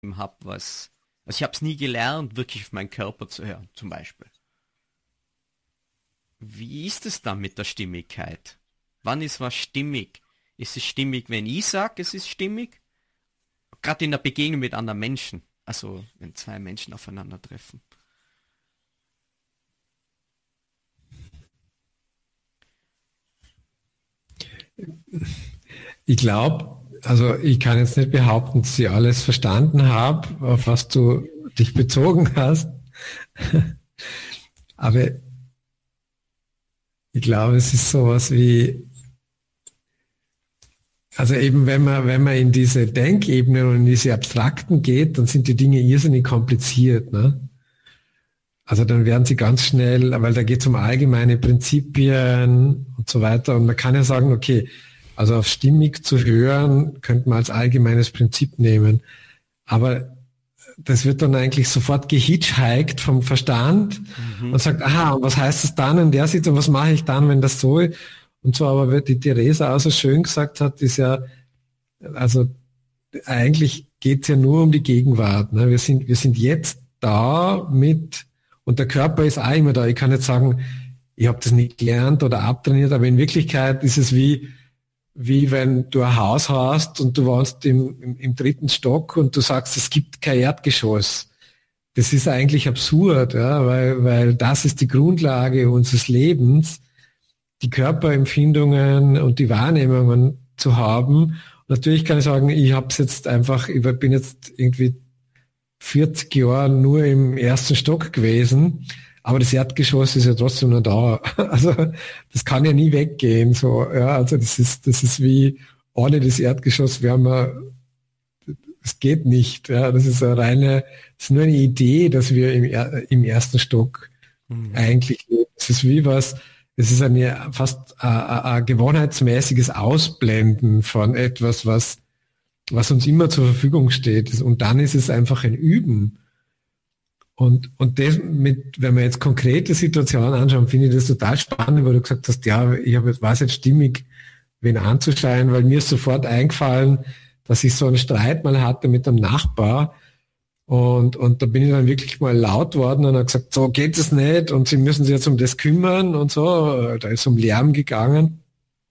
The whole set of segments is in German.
habe, also ich habe es nie gelernt, wirklich auf meinen Körper zu hören, zum Beispiel. Wie ist es dann mit der Stimmigkeit? Wann ist was stimmig? Ist es stimmig, wenn ich sage, es ist stimmig? Gerade in der Begegnung mit anderen Menschen. Also, wenn zwei Menschen aufeinandertreffen. Ich glaube, also ich kann jetzt nicht behaupten, dass ich alles verstanden habe, auf was du dich bezogen hast. Aber ich glaube, es ist sowas wie, also eben wenn man in diese Denkebene und in diese Abstrakten geht, dann sind die Dinge irrsinnig kompliziert. Ne? Also dann werden sie ganz schnell, weil da geht es um allgemeine Prinzipien und so weiter. Und man kann ja sagen, okay, also auf stimmig zu hören, könnte man als allgemeines Prinzip nehmen. Aber das wird dann eigentlich sofort gehitchhiked vom Verstand und sagt, aha, und was heißt das dann in der Situation, was mache ich dann, wenn das so ist? Und so, aber wie die Theresa auch so schön gesagt hat, ist ja, also eigentlich geht's ja nur um die Gegenwart. Ne? Wir sind jetzt da mit, und der Körper ist auch immer da. Ich kann nicht sagen, ich habe das nicht gelernt oder abtrainiert, aber in Wirklichkeit ist es wie wenn du ein Haus hast und du wohnst im dritten Stock und du sagst, es gibt kein Erdgeschoss. Das ist eigentlich absurd, ja, weil das ist die Grundlage unseres Lebens, die Körperempfindungen und die Wahrnehmungen zu haben. Und natürlich kann ich sagen, ich habe es jetzt einfach, ich bin jetzt irgendwie 40 Jahre nur im ersten Stock gewesen, aber das Erdgeschoss ist ja trotzdem noch da. Also das kann ja nie weggehen. So, ja, also das ist wie ohne das Erdgeschoss wären wir, es geht nicht. Ja, das ist das ist nur eine Idee, dass wir im ersten Stock eigentlich leben. Es ist wie was, es ist fast ein gewohnheitsmäßiges Ausblenden von etwas, was uns immer zur Verfügung steht. Und dann ist es einfach ein Üben. Und das wenn wir jetzt konkrete Situationen anschauen, finde ich das total spannend, weil du gesagt hast, ja, war es jetzt stimmig, wen anzuschreien, weil mir ist sofort eingefallen, dass ich so einen Streit mal hatte mit einem Nachbar und da bin ich dann wirklich mal laut worden und habe gesagt, so geht es nicht und Sie müssen sich jetzt um das kümmern und so, da ist um Lärm gegangen.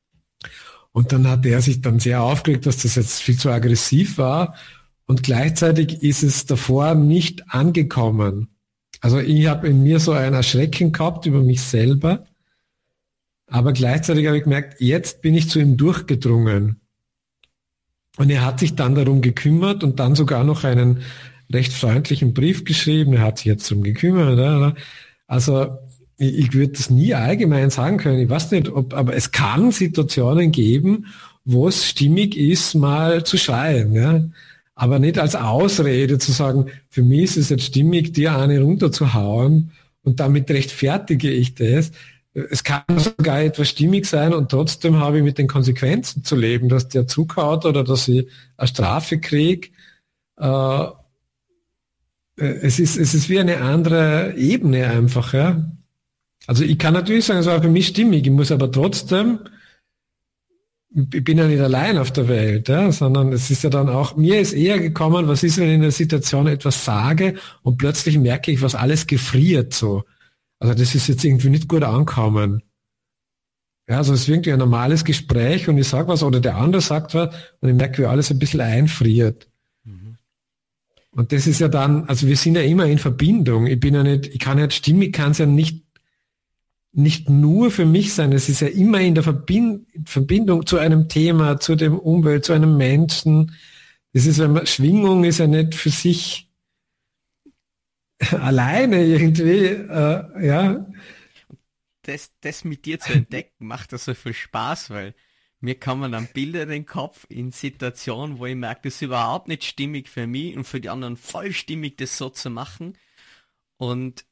Und dann hat er sich dann sehr aufgeregt, dass das jetzt viel zu aggressiv war. Und gleichzeitig ist es davor nicht angekommen. Also ich habe in mir so ein Erschrecken gehabt über mich selber, aber gleichzeitig habe ich gemerkt, jetzt bin ich zu ihm durchgedrungen. Und er hat sich dann darum gekümmert und dann sogar noch einen recht freundlichen Brief geschrieben. Er hat sich jetzt darum gekümmert. Oder? Also ich würde das nie allgemein sagen können. Ich weiß nicht, aber es kann Situationen geben, wo es stimmig ist, mal zu schreien. Ja? Aber nicht als Ausrede zu sagen, für mich ist es jetzt stimmig, dir eine runterzuhauen und damit rechtfertige ich das. Es kann sogar etwas stimmig sein und trotzdem habe ich mit den Konsequenzen zu leben, dass der zugehaut oder dass ich eine Strafe kriege. Es ist wie eine andere Ebene einfach. Ja? Also ich kann natürlich sagen, es war für mich stimmig, ich muss aber trotzdem, ich bin ja nicht allein auf der Welt, ja, sondern es ist ja dann auch, mir ist eher gekommen, was ist, wenn ich in einer Situation etwas sage und plötzlich merke ich, was alles gefriert so. Also das ist jetzt irgendwie nicht gut ankommen. Ja, also es ist irgendwie ein normales Gespräch und ich sage was oder der andere sagt was und ich merke, wie alles ein bisschen einfriert. Und das ist ja dann, also wir sind ja immer in Verbindung. Stimmig kann es ja nicht nur für mich sein, es ist ja immer in der Verbindung zu einem Thema, zu dem Umwelt, zu einem Menschen. Das ist, Schwingung ist ja nicht für sich alleine irgendwie, ja. Das mit dir zu entdecken, macht das so viel Spaß, weil mir kommen dann Bilder in den Kopf in Situationen, wo ich merke, das ist überhaupt nicht stimmig für mich und für die anderen voll stimmig, das so zu machen. Und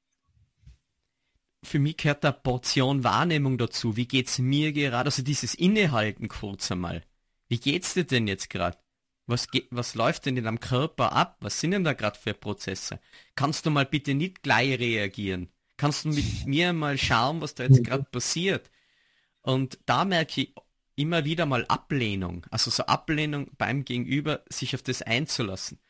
für mich gehört da Portion Wahrnehmung dazu. Wie geht's mir gerade? Also dieses Innehalten kurz einmal. Wie geht's dir denn jetzt gerade? Was läuft denn in deinem Körper ab? Was sind denn da gerade für Prozesse? Kannst du mal bitte nicht gleich reagieren? Kannst du mit mir mal schauen, was da jetzt gerade passiert? Und da merke ich immer wieder mal Ablehnung. Also so Ablehnung beim Gegenüber, sich auf das einzulassen.